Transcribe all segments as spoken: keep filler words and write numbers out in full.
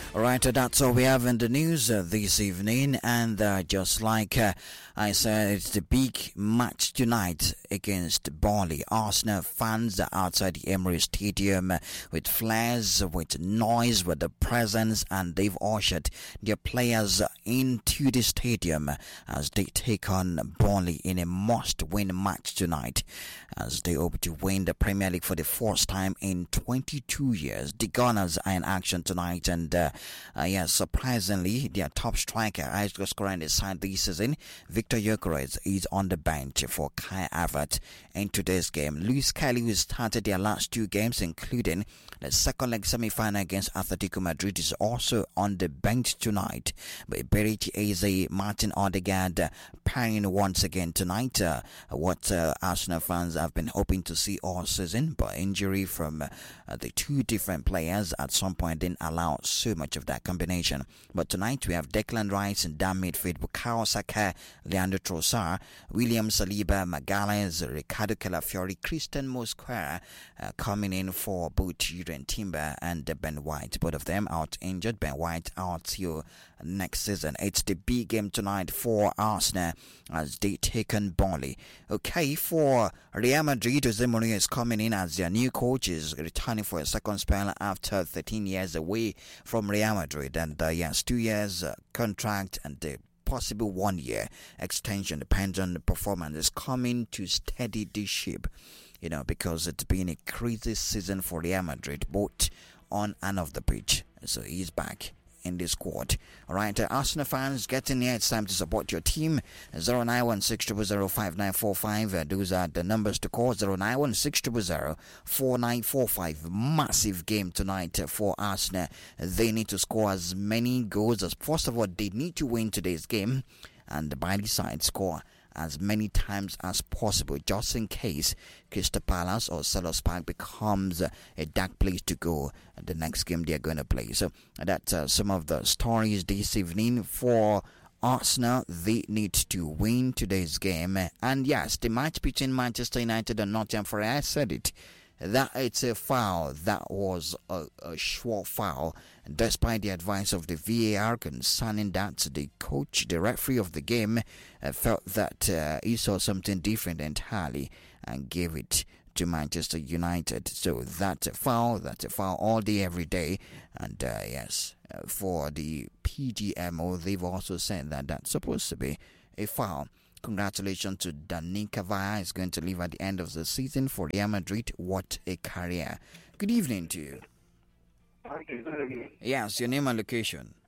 Alright, uh, that's all we have in the news uh, this evening, and uh, just like uh, I said, it's the big match tonight against Burnley. Arsenal fans are outside the Emirates Stadium uh, with flares, with noise, with the presence, and they've ushered their players into the stadium as they take on Burnley in a must-win match tonight, as they hope to win the Premier League for the first time in twenty-two years. The Gunners are in action tonight, and uh, Uh, yes, surprisingly, their top striker, highest goal scorer in the side this season, Victor Gyökeres, is on the bench for Kai Havertz in today's game. Luis Kelly, who started their last two games, including the second leg semi-final against Atletico Madrid, is also on the bench tonight. But Berit Eze, Martin Odegaard uh, pairing once again tonight. Uh, what uh, Arsenal fans have been hoping to see all season, but injury from uh, the two different players at some point didn't allow so much of that combination. But tonight we have Declan Rice in that midfield, Bukayo Saka, Leandro Trossard, William Saliba, Magalhaes, Ricardo Calafiori, Christian Mosquera uh, coming in for both Jurgen Timber and uh, Ben White. Both of them out injured. Ben White out till next season. It's the big game tonight for Arsenal as they take on Burnley. Okay, for Real Madrid, Jose Mourinho is coming in as their new coach, is returning for a second spell after thirteen years away from Real Madrid, and uh, yes, two years uh, contract and the possible one year extension depends on the performance, is coming to steady this ship, you know, because it's been a crazy season for Real Madrid, both on and off the pitch. So he's back in the squad. Alright, uh, Arsenal fans, get in here. It's time to support your team. zero nine one six zero zero five nine four five. Uh, those are the numbers to call. zero nine one six zero zero four nine four five. Massive game tonight uh, for Arsenal. They need to score as many goals as first of all, they need to win today's game, and by the side score as many times as possible, just in case Crystal Palace or Selhurst Park becomes uh, a dark place to go the next game they're going to play. So that's uh, some of the stories this evening for Arsenal. They need to win today's game, and yes, the match between Manchester United and Nottingham Forest, I said it, that it's a foul. That was a, a sure foul, despite the advice of the V A R concerning that. The coach, the referee of the game, uh, felt that uh, he saw something different entirely and gave it to Manchester United. So that's a foul. That's a foul all day, every day. And uh, yes, uh, for the P G M O, they've also said that that's supposed to be a foul. Congratulations to Dani Cavaya. He's going to leave at the end of the season for Real Madrid. What a career. Good evening to you. Yes, your name and location.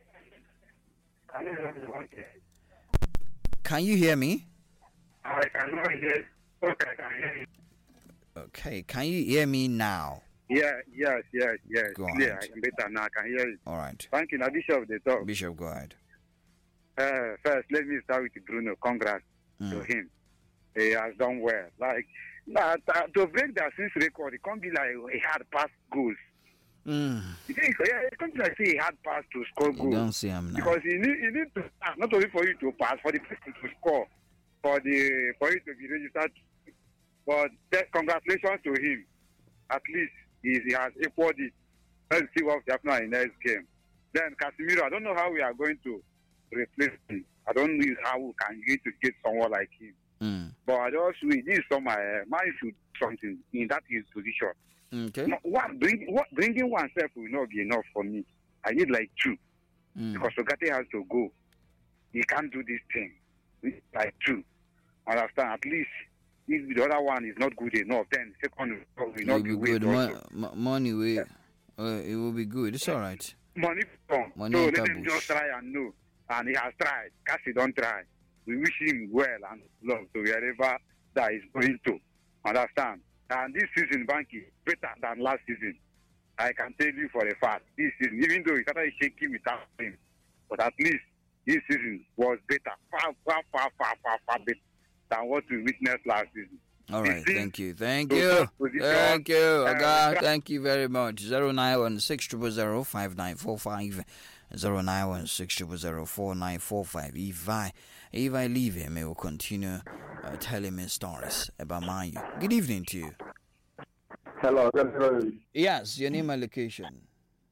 Can you hear me? I cannot hear. Okay, I can hear you. Okay, can you hear me now? Yeah, yes, yes, yes. Go Yeah, ahead. I can better now. I can hear you. All right. Thank you. Now, Bishop, the talk. Bishop, go ahead. Uh, first, let me start with Bruno. Congrats Mm. to him. He has done well. Like, nah, th- to break the assist record, it can't be like he had passed goals. Mm. You think, yeah, it can't be like say he had passed to score You goals. don't see him now. Because you need, you need to pass, not only for you to pass, for the person to score, for the for it to be registered. But that, congratulations to him. At least he, he has equaled it. Let's see what's happening in the next game. Then Casemiro, I don't know how we are going to replace him. I don't know how we can get to get someone like him. Mm. But I just read this from my uh, man should do something in that his position. Okay. No, one, bring, what, bringing oneself will not be enough for me. I need like two. Mm. Because Sogate has to go. He can't do this thing. We need like two. Understand? At least if the other one is not good enough, then second will It not will be be good. also. Mo- mo- money will. Uh, it will be good. It's all right. Money come. Money So enter let him bush. just try and know. And he has tried. Cassie don't try. We wish him well and love to wherever that is going to. Understand? And this season, Banky, better than last season. I can tell you for a fact. This season, even though he started shaking without him, but at least this season was better. Far, far, far, far, far, far better than what we witnessed last season. All right, This thank you, thank to you, that position, thank you, uh, Oga, thank you very much. Zero nine one six triple zero five nine four five, zero nine one six triple zero four nine four five. If I, if I leave him, he will continue uh, telling me stories about Man U. Good evening to you. Hello, good evening. Yes, your name and location.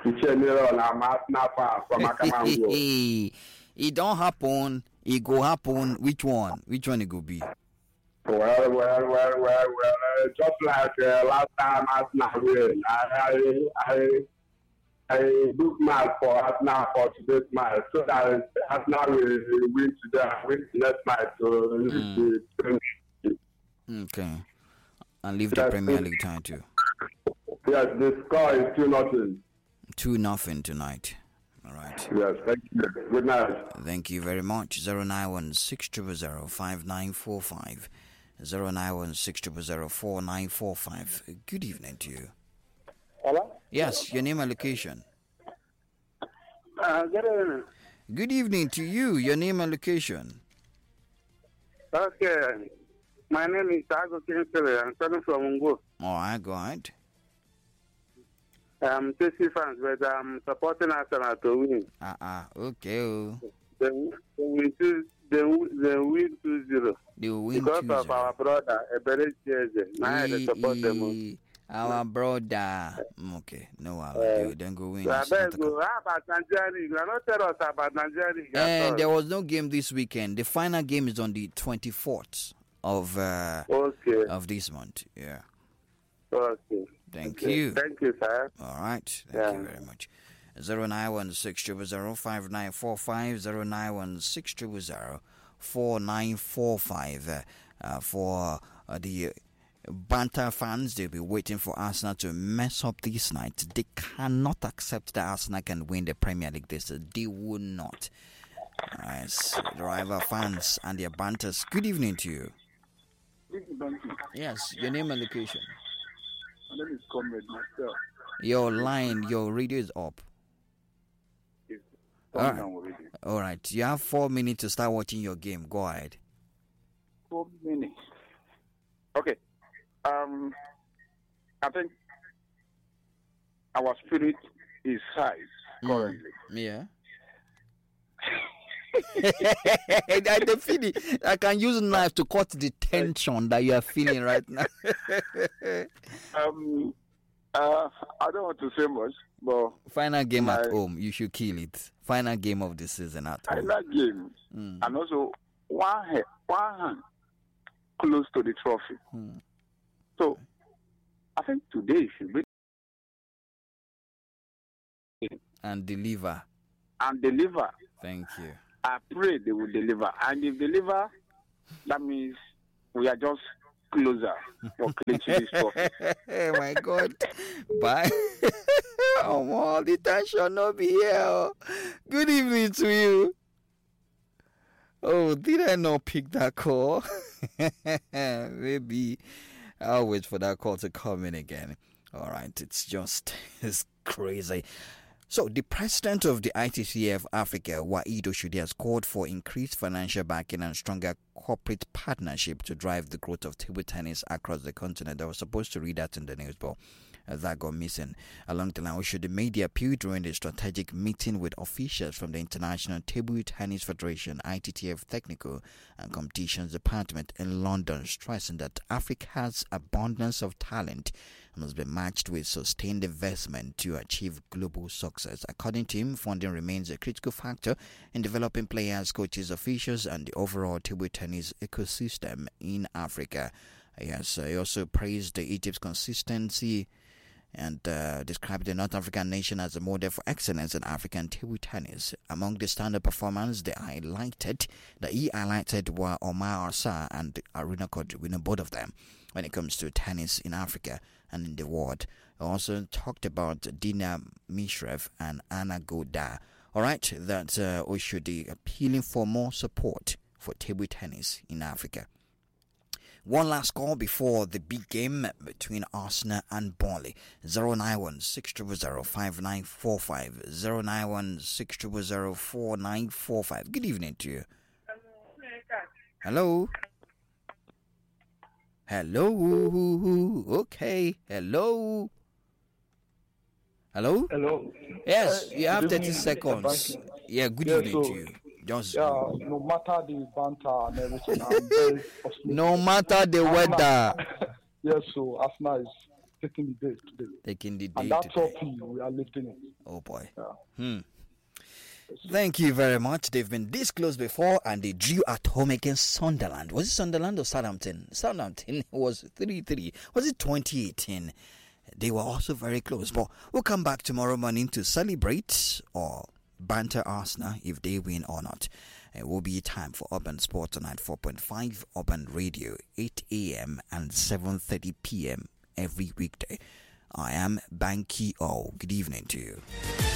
It don't happen. It go happen. Which one? Which one it go be? Well, well, well, well, well. Uh, just like uh, last time, Arsenal win. I, I, I book match for Arsenal for today's match, so that Arsenal will win today, win the next match. So mm. Okay, and leave the Premier League title. Yes, the score is two nothing. Two nothing tonight. All right. Yes, thank you. Good night. Thank you very much. Zero nine one six triple zero five nine four five. Zero nine one six triple zero four nine four five. Good evening to you. Hello? Yes, your name and location. Uh, good evening. Good evening to you. Your name and location. Okay. My name is Tago Kinsley. I'm calling from Ungo. All right, go ahead. I'm Chelsea fans, but I'm supporting Arsenal to win. Uh-uh. Okay. Oh. They, they win two, they, they win two zero. They will win because two zero. Of our brother, Ebere Chieze. Now I e, support e, them. Our brother. Okay. No, uh, they don't go win. I beg you. How about Nigeria League? You not tell us about Nigeria League. And there was no game this weekend. The final game is on the twenty-fourth of uh, okay. of this month. Yeah. Okay. Thank okay. you. Thank you, sir. All right. Thank yeah. you very much. Zero nine one six triple zero five nine four five zero nine one six triple zero four nine four five. Uh, uh, for uh, the Banter fans, they'll be waiting for Arsenal to mess up this night. They cannot accept that Arsenal can win the Premier League this year. They will not. Yes, the rival fans and their banters. Good evening to you. Yes, your name and location. My name is Comrade Marcel. Your line, your radio is up. All right. All right. You have four minutes to start watching your game. Go ahead. Four minutes. Okay. Um, I think our spirit is high currently. Mm, yeah. I, feel it. I can use knife to cut the tension that you are feeling right now. um, uh, I don't want to say much, but final game my, at home, you should kill it. Final game of the season at home. Final game, mm. and also one hand, one hand close to the trophy. Mm. So, I think today should be and deliver. And deliver. Thank you. I pray they will deliver. And if deliver, that means we are just closer for clinching this trophy. Oh my God. Bye. Oh, all the tension not be here. Good evening to you. Oh, did I not pick that call? Maybe I'll wait for that call to come in again. All right. It's just, it's crazy. So, the president of the I T C F Africa, Waheed Oshodi, has called for increased financial backing and stronger corporate partnership to drive the growth of table tennis across the continent. I was supposed to read that in the news, but uh, that got missing. Along the line, Oshodi made the appeal during the strategic meeting with officials from the International Table Tennis Federation, I T T F Technical and Competitions Department in London, stressing that Africa has abundance of talent must be matched with sustained investment to achieve global success. According to him, funding remains a critical factor in developing players, coaches, officials, and the overall table tennis ecosystem in Africa. Yes, he also praised Egypt's consistency and uh, described the North African nation as a model for excellence in African table tennis. Among the standard performers, they highlighted that he highlighted were Omar Asa and Aruna Kodri, both of them, when it comes to tennis in Africa and in the world. He also talked about Dina Mishrev and Anna Goda. All right, that uh, we should be appealing for more support for table tennis in Africa. One last call before the big game between Arsenal and Burnley. zero nine one six zero zero five nine four five. zero nine one six zero zero four nine four five. Good evening to you. Hello. Hello. Okay. Hello. Hello? Hello. Yes, uh, you have thirty seconds. Yeah, good yeah, evening so, to you. Just yeah, no matter the banter and everything, I'm very no matter the weather. Yes, so Arsenal is taking the day today. Taking the day and that today. trophy, we are lifting it. Oh boy. Yeah. Hmm. Thank you very much. They've been this close before, and they drew at home against Sunderland. Was it Sunderland or Southampton? Southampton was three three. Was it twenty eighteen? They were also very close. But we'll come back tomorrow morning to celebrate or banter Arsenal if they win or not. It will be time for Urban Sport tonight, four point five Urban Radio, eight a.m. and seven thirty p.m. every weekday. I am Banky O. Good evening to you.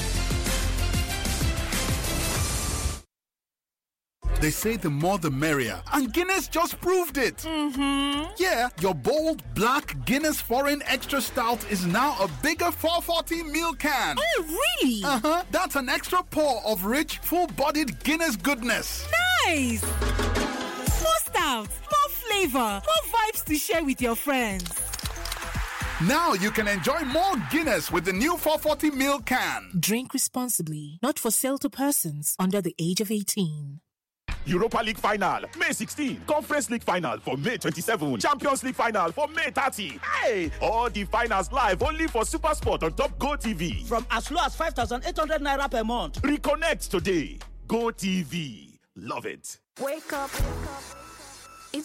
They say the more the merrier, and Guinness just proved it. Mm-hmm. Yeah, your bold, black Guinness Foreign Extra Stout is now a bigger four forty mil can. Oh, really? Uh-huh. That's an extra pour of rich, full-bodied Guinness goodness. Nice! More stout, more flavor, more vibes to share with your friends. Now you can enjoy more Guinness with the new four forty mil can. Drink responsibly. Not for sale to persons under the age of eighteen. Europa League final, May sixteenth. Conference League final for May twenty-seventh. Champions League final for May thirtieth. Hey! All the finals live only for SuperSport on Top Go T V. From as low as five thousand eight hundred naira per month. Reconnect today. Go T V. Love it. Wake up, wake up.